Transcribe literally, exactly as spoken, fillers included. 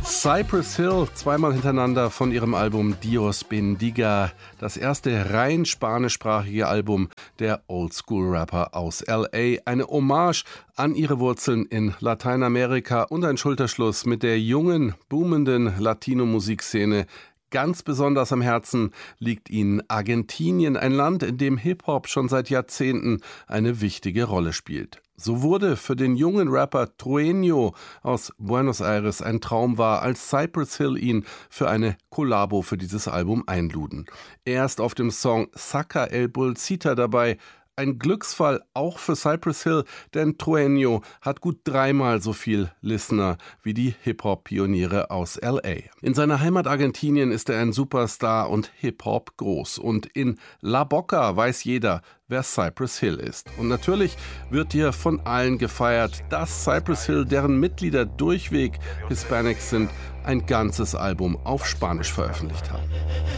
Cypress Hill, zweimal hintereinander von ihrem Album Dios Bendiga, das erste rein spanischsprachige Album der Oldschool-Rapper aus L A. Eine Hommage an ihre Wurzeln in Lateinamerika und ein Schulterschluss mit der jungen, boomenden Latino-Musikszene. Ganz besonders am Herzen liegt ihnen Argentinien, ein Land, in dem Hip-Hop schon seit Jahrzehnten eine wichtige Rolle spielt. So wurde für den jungen Rapper Trueno aus Buenos Aires ein Traum wahr, als Cypress Hill ihn für eine Kollabo für dieses Album einluden. Er ist auf dem Song Saca el Bolsita dabei. Ein Glücksfall auch für Cypress Hill, denn Trueno hat gut dreimal so viel Listener wie die Hip-Hop-Pioniere aus L A. In seiner Heimat Argentinien ist er ein Superstar und Hip-Hop groß. Und in La Boca weiß jeder, wer Cypress Hill ist. Und natürlich wird hier von allen gefeiert, dass Cypress Hill, deren Mitglieder durchweg Hispanics sind, ein ganzes Album auf Spanisch veröffentlicht hat.